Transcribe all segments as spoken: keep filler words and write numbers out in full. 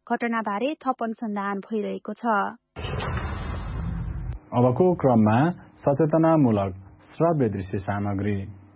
घटनाबारे थप अनुसन्धान भइरहेको छ। अबको क्रममा सचेतनामूलक श्रव्य दृश्य सामग्री।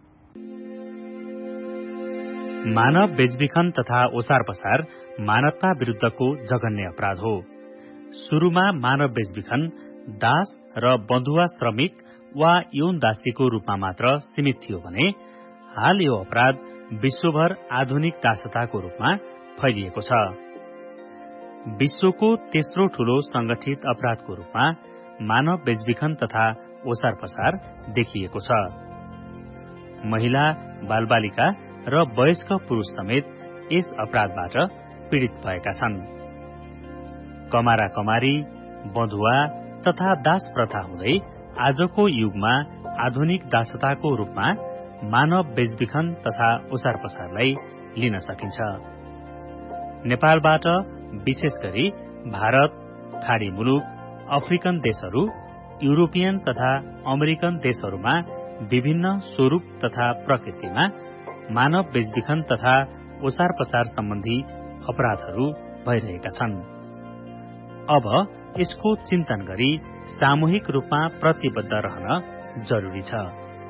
मानव बेचबिखन तथा ओसार पसार मानवता विरुद्धको जघन्य अपराध हो। सुरुमा मानव बेचबिखन दास र बन्धुवा श्रमिक वा यौन दासीको रूपमा मात्र सीमित थियो भने हाल यो अपराध विश्वभर आधुनिक दासताको रूपमा फैलिएको छ। विश्वको तेस्रो ठूलो संगठित अपराधको रूपमा मानव बेचबिखन तथा ओसार पसार देखिएको छ। महिला, बालबालिका र वयस्क पुरुष समेत यस अपराधबाट पीड़ित भएका छन्। कमारा कमारी, बन्धुवा तथा दास प्रथा हुँदै आजको युगमा आधुनिक दासताको रूपमा मानव बेचबिखन तथा ओसार पसारलाई लिन सकिन्छ। नेपालबाट विशेष गरी भारत, खाडी मुलुक, अफ्रिकन देशहरू, युरोपियन तथा अमेरिकन देशहरूमा विभिन्न स्वरूप तथा प्रकृतिमा मानव बेचबिखन तथा ओसार पसार सम्बन्धी अपराधहरू भइरहेका छन्। अब यसको चिन्तन गरी सामूहिक रूपमा प्रतिबद्ध रहन जरुरी छ।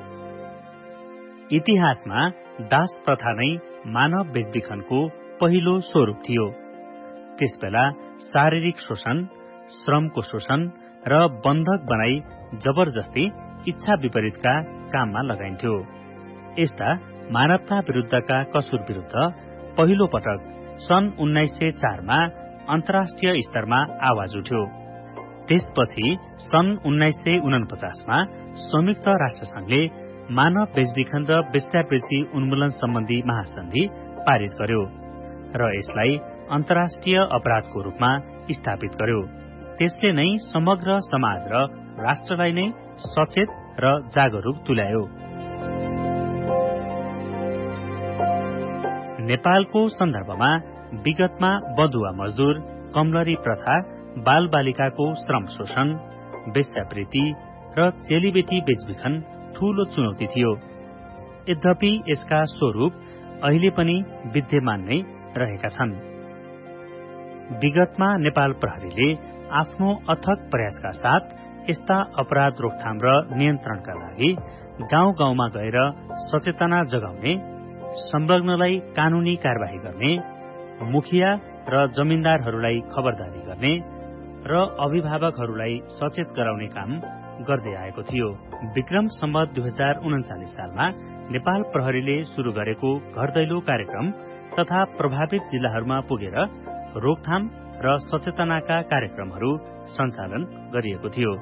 इतिहासमा दास प्रथा नै मानव बेचबिखनको पहिलो स्वरूप थियो। त्यसबेला शारीरिक शोषण, श्रमको शोषण र बन्धक बनाई जबरजस्ती इच्छा विपरीतका काममा लगाइन्थ्यो। यस्ता मानवता विरुद्धका कसुर विरुद्ध पहिलो पटक सन् उन्नाइस सय चारमा अन्तर्राष्ट्रिय स्तरमा आवाज उठ्यो। त्यसपछि सन् उन्नाइस सय उनपचासमा संयुक्त राष्ट्र संघले मानव बेचबिखन र वेश्यावृत्ति उन्मूलन सम्बन्धी महासन्धि पारित गर्यो र यसलाई अन्तर्राष्ट्रिय अपराधको रूपमा स्थापित गर्यो। त्यसले नै समग्र समाज र राष्ट्रलाई नै सचेत र जागरूक तुल्यायो। नेपालको सन्दर्भमा विगतमा बन्धुवा मजदूर, कमलरी प्रथा, बाल बालिकाको श्रम शोषण, वेश्यावृत्ति र चेलीबेटी बेचबिखन ठूलो चुनौती थियो। यद्यपि यसका स्वरूप अहिले पनि विद्यमान नै रहेका छन्। विगतमा नेपाल प्रहरीले आफ्नो अथक प्रयासका साथ यस्ता अपराध रोकथाम र नियन्त्रणका लागि गाउँ गाउँमा गएर सचेतना जगाउने, संलग्नलाई कानूनी कार्यवाही गर्ने, मुखिया र जमिनदारहरूलाई खबरदारी गर्ने र अभिभावकहरूलाई सचेत गराउने काम गर्दै आएको थियो। विक्रम सम्वत दुई हजार उन्चालिस सालमा नेपाल प्रहरीले शुरू गरेको घर दैलो कार्यक्रम तथा प्रभावित जिल्लाहरूमा पुगेर रोकथाम र सचेतनाका कार्यक्रमहरू सञ्चालन गरिएको थियो।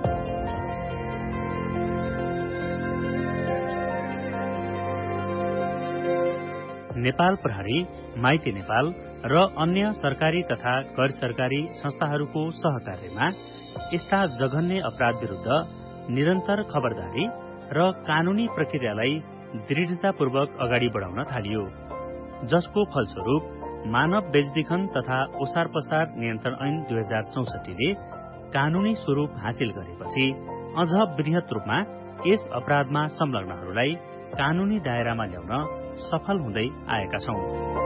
नेपाल प्रहरी, माइती नेपाल र अन्य सरकारी तथा गैर सरकारी संस्थाहरूको सहकार्यमा यस्ता जघन्य अपराध विरुद्ध निरन्तर खबरदारी र कानूनी प्रक्रियालाई दृढतापूर्वक अगाडि बढाउन थालियो, जसको फलस्वरूप मानव बेचबिखन तथा ओसार पसार नियन्त्रण ऐन दुई हजार चौसठीले कानूनी स्वरूप हासिल गरेपछि अझ वृहत रूपमा यस अपराधमा संलग्नहरूलाई कानूनी दायरामा ल्याउन सफल हुँदै आएका छौं।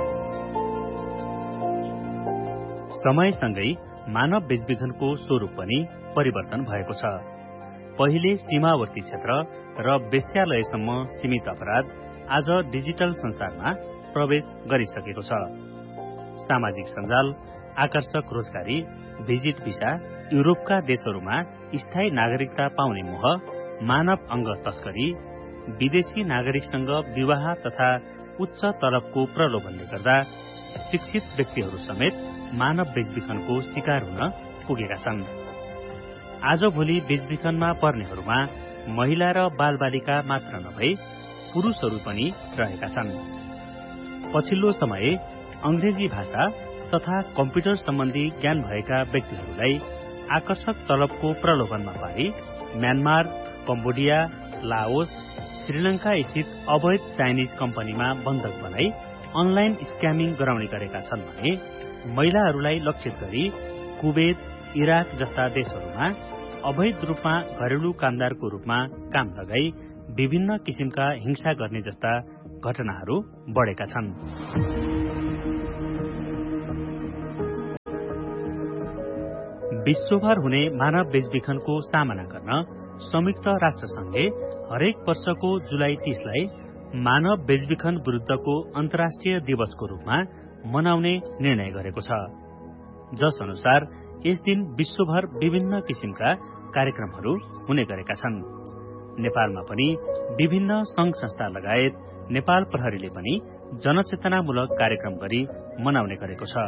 समयसँगै मानव बेचबिखनको स्वरूप पनि परिवर्तन भएको छ। पहिले सीमावर्ती क्षेत्र र वेश्यालयसम्म सीमित अपराध आज डिजिटल संसारमा प्रवेश गरिसकेको छ। सामाजिक सञ्जाल, आकर्षक रोजगारी, भिजिट भिसा, युरोपका देशहरूमा स्थायी नागरिकता पाउने मोह, मानव अंग तस्करी, विदेशी नागरिकसँग विवाह तथा उच्च तलबको प्रलोभनले गर्दा शिक्षित व्यक्तिहरू समेत मानव बेचबिखनको शिकार हुन पुगेका छन्। आजभोलि बेचबिखनमा पर्नेहरूमा महिला र बालबालिका मात्र नभई पुरुषहरू पनि रहेका छन्। पछिल्लो समय अंग्रेजी भाषा तथा कम्प्युटर सम्बन्धी ज्ञान भएका व्यक्तिहरूलाई आकर्षक तलबको प्रलोभनमा पारी म्यानमार, कम्बोडिया, लाओस, श्रीलंका स्थित अवैध चाइनिज कम्पनीमा बन्धक बनाई अनलाइन स्क्यामिङ गराउने गरेका छन् भने महिलाहरूलाई लक्षित गरी कुवेत, इराक जस्ता देशहरूमा अवैध रूपमा घरेलु कामदारको रूपमा काम लगाई विभिन्न किसिमका हिंसा गर्ने जस्ता घटनाहरू बढेका छन्। विश्वभर हुने मानव बेचबिखनको सामना गर्न संयुक्त राष्ट्र संघले हरेक वर्षको जुलाई तीसलाई मानव बेचबिखन विरुद्धको अन्तर्राष्ट्रिय दिवसको रूपमा मनाउने निर्णय गरेको छ, जस अनुसार यस दिन विश्वभर विभिन्न किसिमका कार्यक्रमहरू हुने गरेका छन्। नेपालमा पनि विभिन्न संघ संस्था लगायत नेपाल प्रहरीले पनि जनचेतनामूलक कार्यक्रम गरी मनाउने गरेको छ।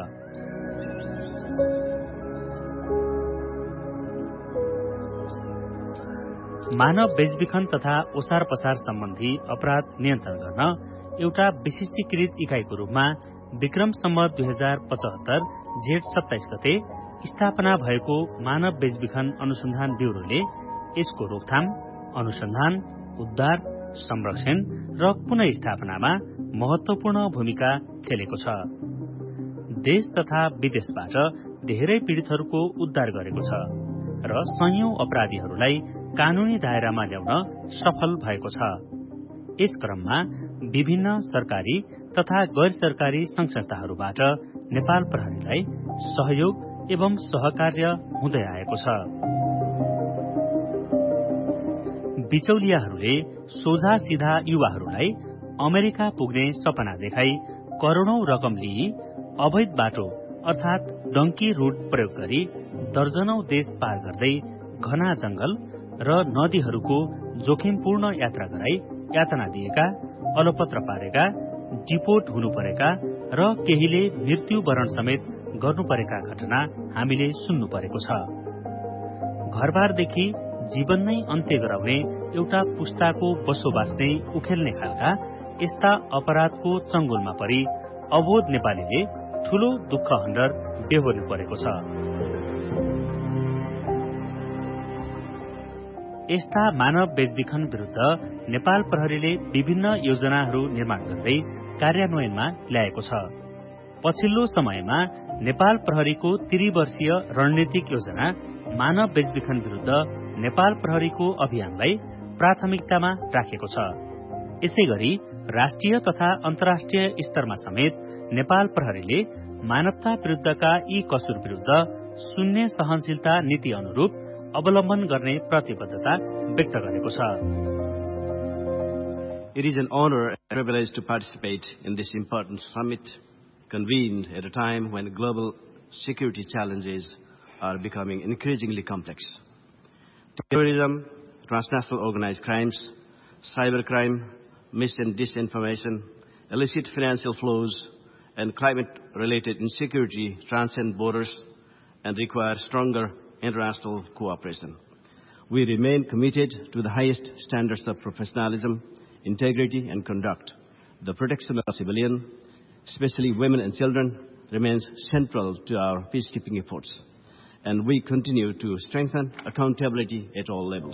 मानव बेचबिखन तथा ओसार पसार सम्बन्धी अपराध नियन्त्रण गर्न एउटा विशिष्टीकृत इकाइको रूपमा विक्रम सम्वत दुई हजार पचहत्तर जेठ सत्ताइस गते स्थापना भएको मानव बेचबिखन अनुसन्धान ब्यूरोले यसको रोकथाम, अनुसन्धान, उद्धार, संरक्षण र पुनर्स्थापनामा महत्वपूर्ण भूमिका खेलेको छ। देश तथा विदेशबाट धेरै पीड़ितहरूको उद्धार गरेको छ र सयौं अपराधीहरूलाई कानूनी दायरामा ल्याउन सफल भएको छ। यस क्रममा विभिन्न सरकारी तथा गैर सरकारी संघ संस्थाहरूबाट नेपाल प्रहरीलाई सहयोग एवं सहकार्य हुँदै आएको छ। बिचौलियाहरूले सोझा सीधा युवाहरूलाई अमेरिका पुग्ने सपना देखाई करोड़ौं रकम लिई अवैध बाटो अर्थात डंकी रूट प्रयोग गरी दर्जनौं देश पार गर्दै घना जंगल र नदीहरूको जोखिमपूर्ण यात्रा गराई यातना दिएका, अलपत्र पारेका, डिपोर्ट हुनु परेका र केहीले मृत्युवरण समेत गर्नु परेका घटना हामीले सुन्नु परेको छ। घरबारदेखि जीवन नै अन्त्य गराउने एउटा पुस्ताको बसोबास नै उखेल्ने खालका यस्ता अपराधको चंगुलमा परि अबोध नेपालीले ठूलो दुःख हन्डर बेहोर्नु परेको छ। यस्ता मानव बेचबिखन विरुद्ध नेपाल प्रहरीले विभिन्न योजनाहरू निर्माण गर्दै कार्यान्वयनमा ल्याएको छ। पछिल्लो समयमा नेपाल प्रहरीको त्रिवर्षीय रणनीतिक योजना मानव बेचबिखन विरुद्ध नेपाल प्रहरीको अभियानलाई प्राथमिकतामा राखेको छ। यसैगरी राष्ट्रिय तथा अन्तर्राष्ट्रिय स्तरमा समेत नेपाल प्रहरीले मानवता विरुद्धका यी कसुर विरुद्ध शून्य सहनशीलता नीति अनुरूप अवलम्बन गर्ने प्रतिबद्धता व्यक्त गरेको छ। It is an honor and privilege to participate in this important summit convened at a time when global security challenges are becoming increasingly complex. Terrorism, transnational organized crimes, cybercrime, mis- and disinformation, illicit financial flows, and climate-related insecurity transcend borders and require stronger international cooperation. We remain committed to the highest standards of professionalism, integrity, and conduct. The protection of civilians, especially women and children, remains central to our peacekeeping efforts, and we continue to strengthen accountability at all levels.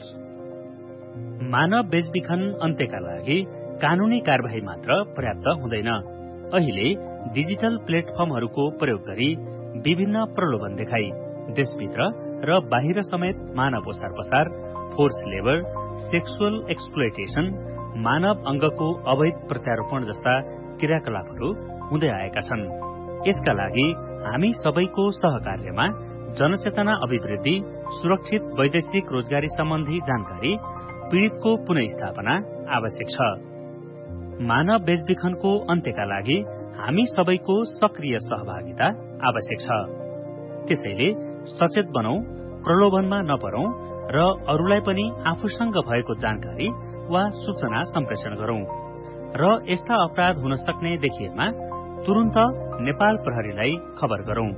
मानव बेचबिखन अन्त्यका लागि कानूनी कारबाही मात्र पर्याप्त हुँदैन। अहिले डिजिटल प्लेटफर्महरूको प्रयोग गरी विभिन्न प्रलोभन देखाई देशभित्र र बाहिर समेत मानव ओसार पसार, फोर्स लेबर, सेक्सुअल एक्सप्लोइटेशन, मानव अंगको अवैध प्रत्यारोपण जस्ता क्रियाकलापहरू हुँदै आएका छन्। यसका लागि हामी सबैको सहकार्यमा जनचेतना अभिवृद्धि, सुरक्षित वैदेशिक रोजगारी सम्बन्धी जानकारी, पीड़ितको पुनर्स्थापना आवश्यक छ। मानव बेचबिखनको अन्त्यका लागि हामी सबैको सक्रिय सहभागिता आवश्यक छ। त्यसैले सचेत बनौं, प्रलोभनमा नपरौं र अरूलाई पनि आफूसँग भएको जानकारी वा सूचना सम्प्रेषण गरौं र यस्ता अपराध हुन सक्ने देखिएमा तुरुन्त नेपाल प्रहरीलाई खबर गरौं।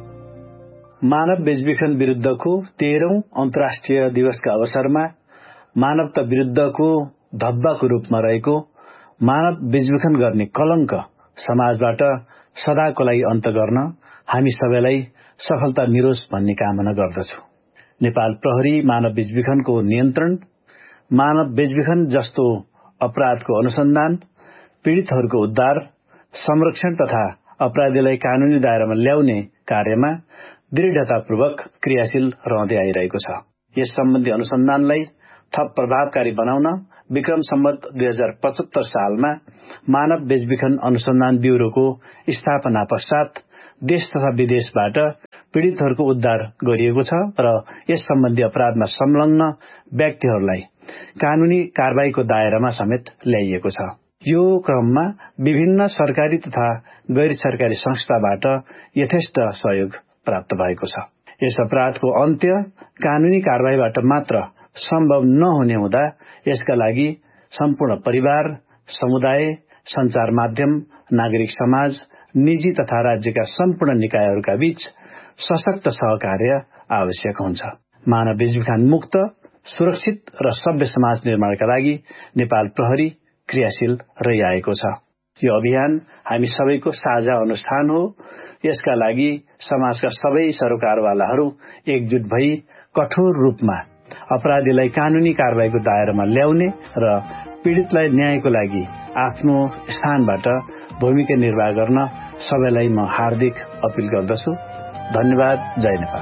मानव बेचबिखन विरुद्धको तेह्रौं अन्तर्राष्ट्रिय दिवसका अवसरमा मानवता विरुद्धको धब्बाको रूपमा रहेको मानव बेचबिखन गर्ने कलंक समाजबाट सदाको लागि अन्त गर्न हामी सबैलाई सफलता मिलोस् भन्ने कामना गर्दछु। नेपाल प्रहरी मानव बेचबिखनको नियन्त्रण, मानव बेचबिखन जस्तो अपराधको अनुसन्धान, पीड़ितहरूको उद्धार, संरक्षण तथा अपराधीलाई कानूनी दायरामा ल्याउने कार्यमा दृढतापूर्वक क्रियाशील रहँदै आइरहेको छ। यस सम्बन्धी अनुसन्धानलाई थप प्रभावकारी बनाउन विक्रम सम्वत दुई हजार पचहत्तर सालमा मानव बेचबिखन अनुसन्धान ब्यूरोको स्थापना पश्चात देश तथा विदेशबाट पीड़ितहरूको उद्धार गरिएको छ र यस सम्बन्धी अपराधमा संलग्न व्यक्तिहरूलाई कानूनी कारबाहीको दायरामा समेत ल्याइएको छ। यो क्रममा विभिन्न सरकारी तथा गैर सरकारी संस्थाबाट यथेष्ट सहयोग प्राप्त भएको छ। यस अपराधको अन्त्य कानूनी कारबाहीबाट मात्र सम्भव नहुने हुँदा यसका लागि सम्पूर्ण परिवार, समुदाय, संचार माध्यम, नागरिक समाज, निजी तथा राज्यका सम्पूर्ण निकायहरूका बीच सशक्त सहकार्य आवश्यक हुन्छ। मानव बेचबिखन मुक्त, सुरक्षित र सभ्य समाज निर्माणका लागि नेपाल प्रहरी क्रियाशील रहिआएको छ। यो अभियान हामी सबैको साझा अनुष्ठान हो। यसका लागि समाजका सबै सरोकारवालाहरू एकजुट भई कठोर रूपमा अपराधीलाई कानूनी कारबाहीको दायरामा ल्याउने र पीड़ितलाई न्यायको लागि आफ्नो स्थानबाट भूमिका निर्वाह गर्न सबैलाई म हार्दिक अपील गर्दछु। धन्यवाद। जय नेपाल।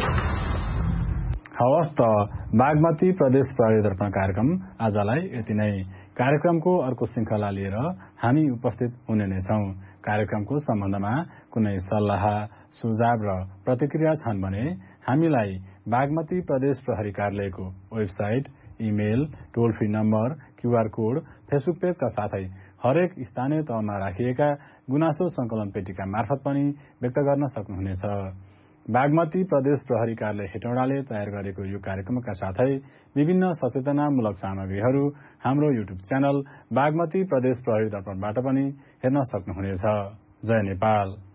हवस् त बागमती प्रदेश प्रहरी दर्पण कार्यक्रम आजलाई यति नै। कार्यक्रमको अर्को श्रृंखला लिएर हामी उपस्थित हुने नै छौं। कार्यक्रमको सम्बन्धमा कुनै सल्लाह, सुझाव र प्रतिक्रिया छन् भने हामीलाई बागमती प्रदेश प्रहरी कार्यालयको वेबसाइट, इमेल, टोल free number, QR code, Facebook पेजका साथै हरेक स्थानीय तहमा राखिएका गुनासो संकलन पेटिका मार्फत पनि व्यक्त गर्न सक्नुहुनेछ। बागमती प्रदेश प्रहरी कार्यालय हेटौडाले तयार गरेको यो कार्यक्रमका साथै विभिन्न सचेतनामूलक सामग्रीहरू हाम्रो युट्युब च्यानल बागमती प्रदेश प्रहरी दर्पणबाट पनि हेर्न सक्नुहुनेछ। जय नेपाल।